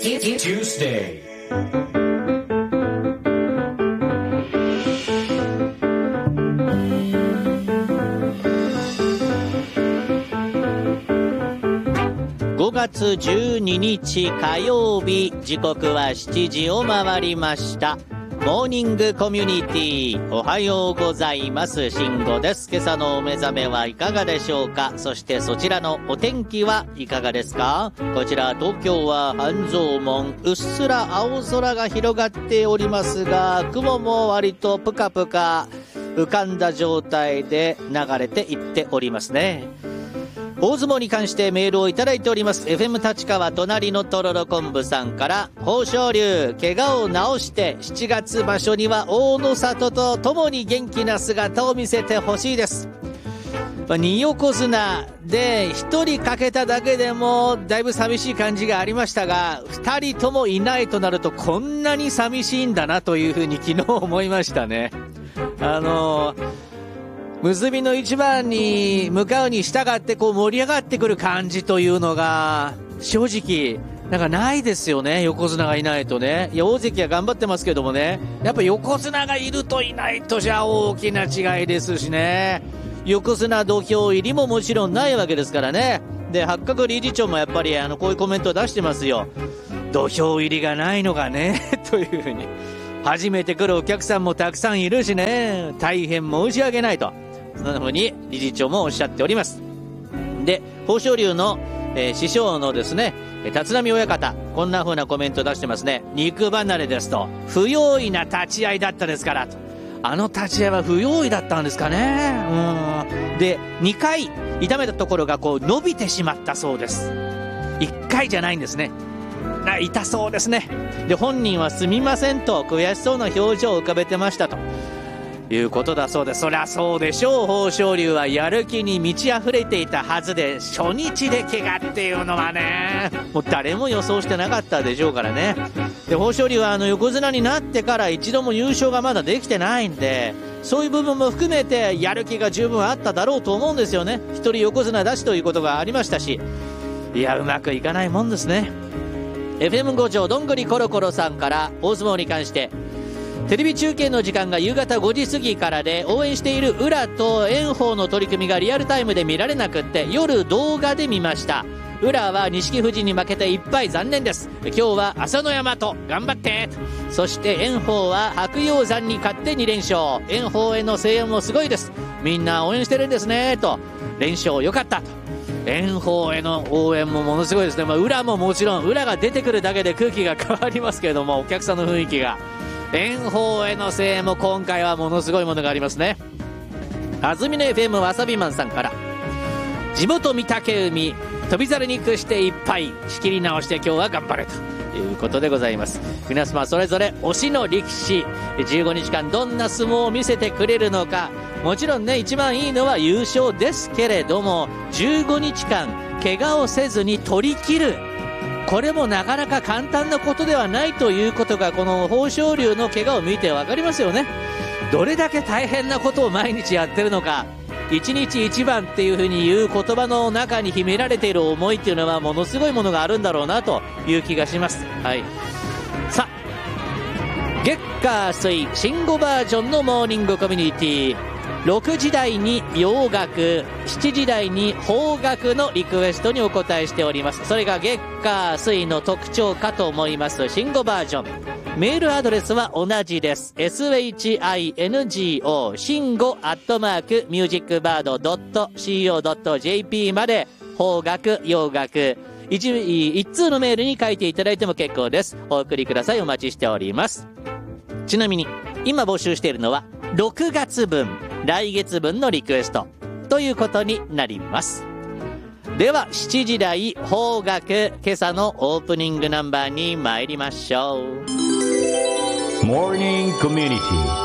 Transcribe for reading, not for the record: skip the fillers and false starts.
Tuesday5月12日火曜日、時刻は7時を回りました。モーニングコミュニティ、おはようございます。慎吾です。今朝のお目覚めはいかがでしょうか。そしてそちらのお天気はいかがですか。こちら東京は半蔵門、うっすら青空が広がっておりますが、雲も割とぷかぷか浮かんだ状態で流れていっておりますね。大相撲に関してメールをいただいております。 FM 立川隣のとろろ昆布さんから、豊昇龍怪我を治して7月場所には大の里と共に元気な姿を見せてほしいです。2横綱で1人欠けただけでもだいぶ寂しい感じがありましたが、2人ともいないとなるとこんなに寂しいんだなというふうに昨日思いましたね。結びの一番に向かうに従ってこう盛り上がってくる感じというのが正直なんかないですよね。横綱がいないとね。いや大関は頑張ってますけどもね、やっぱ横綱がいるといないとじゃ大きな違いですしね。横綱土俵入りももちろんないわけですからね。で八角理事長もやっぱりこういうコメントを出してますよ。土俵入りがないのがねというふうに。初めて来るお客さんもたくさんいるしね、大変申し訳ないと、そんな風に理事長もおっしゃっております。で豊昇龍の、師匠のですね立浪親方、こんな風なコメント出してますね。肉離れですと、不用意な立ち合いだったですからと。立ち合いは不用意だったんですかね。で2回痛めたところがこう伸びてしまったそうです。1回じゃないんですね。痛そうですね。で本人はすみませんと悔しそうな表情を浮かべてましたということだそうです。そりゃそうでしょう。豊昇龍はやる気に満ち溢れていたはずで、初日で怪我っていうのはね、もう誰も予想してなかったでしょうからね。で豊昇龍は横綱になってから一度も優勝がまだできてないんで、そういう部分も含めてやる気が十分あっただろうと思うんですよね。一人横綱出しということがありましたし、いやうまくいかないもんですね。FM 五条どんぐりコロコロさんから、大相撲に関して、テレビ中継の時間が夕方5時過ぎからで、応援している宇良と炎鵬の取り組みがリアルタイムで見られなくって、夜動画で見ました。宇良は錦富士に負けて1敗、残念です。今日は朝乃山と頑張って。そして炎鵬は白鷹山に勝って2連勝。炎鵬への声援もすごいです。みんな応援してるんですねと。連勝良かったと。炎鵬への応援もものすごいですね。宇良ももちろん、宇良が出てくるだけで空気が変わりますけれども、お客さんの雰囲気が、炎鵬への声援も今回はものすごいものがありますね。安住の FM わさびマンさんから、地元御嶽海翔猿に屈して1敗、仕切り直して今日は頑張れということでございます。皆様それぞれ推しの力士、15日間どんな相撲を見せてくれるのか、もちろんね一番いいのは優勝ですけれども、15日間怪我をせずに取り切る、これもなかなか簡単なことではないということが、この豊昇龍の怪我を見て分かりますよね。どれだけ大変なことを毎日やってるのか。一日一番っていう風に言う言葉の中に秘められている思いっていうのはものすごいものがあるんだろうなという気がします。はい。さあ、月火水新語バージョンのモーニングコミュニティ、6時台に洋楽、7時台に邦楽のリクエストにお答えしております。それが月火水の特徴かと思います新語バージョン。メールアドレスは同じです。SHINGO 新語@musicbird.co.jp まで、邦楽洋楽一通のメールに書いていただいても結構です。お送りください。お待ちしております。ちなみに今募集しているのは6月分、来月分のリクエストということになります。では7時台邦楽、今朝のオープニングナンバーに参りましょう。 モーニングコミュニティ